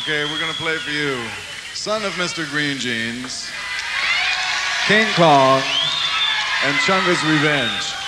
Okay, we're gonna play for you Son of Mr. Green Jeans, King Kong, and Chunga's Revenge.